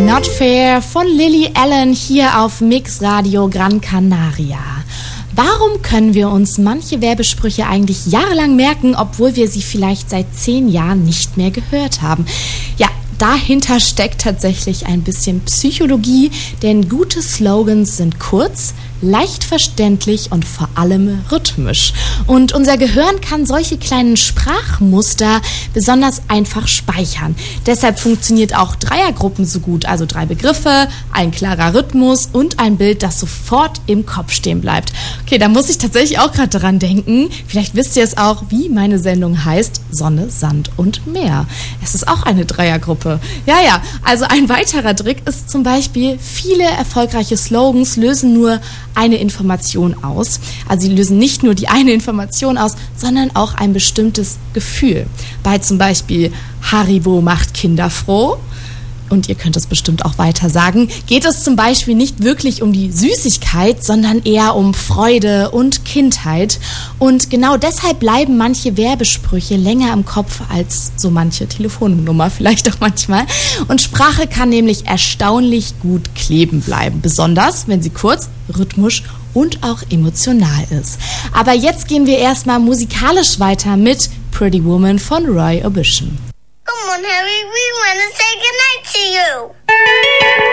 Not Fair von Lily Allen hier auf Mix Radio Gran Canaria. Warum können wir uns manche Werbesprüche eigentlich jahrelang merken, obwohl wir sie vielleicht seit 10 Jahren nicht mehr gehört haben? Ja, dahinter steckt tatsächlich ein bisschen Psychologie, denn gute Slogans sind kurz, leicht verständlich und vor allem rhythmisch. Und unser Gehirn kann solche kleinen Sprachmuster besonders einfach speichern. Deshalb funktioniert auch Dreiergruppen so gut, also 3 Begriffe, ein klarer Rhythmus und ein Bild, das sofort im Kopf stehen bleibt. Okay, da muss ich tatsächlich auch gerade dran denken. Vielleicht wisst ihr es auch, wie meine Sendung heißt: Sonne, Sand und Meer. Es ist auch eine Dreiergruppe. Ja, also ein weiterer Trick ist zum Beispiel, viele erfolgreiche Slogans lösen nur eine Information aus. Also sie lösen nicht nur die eine Information aus, sondern auch ein bestimmtes Gefühl. Bei zum Beispiel Haribo macht Kinder froh, und ihr könnt es bestimmt auch weiter sagen, geht es zum Beispiel nicht wirklich um die Süßigkeit, sondern eher um Freude und Kindheit. Und genau deshalb bleiben manche Werbesprüche länger im Kopf als so manche Telefonnummer vielleicht auch manchmal. Und Sprache kann nämlich erstaunlich gut kleben bleiben, besonders wenn sie kurz, rhythmisch und auch emotional ist. Aber jetzt gehen wir erstmal musikalisch weiter mit Pretty Woman von Roy Orbison. Come on, Harry, we want to say goodnight to you.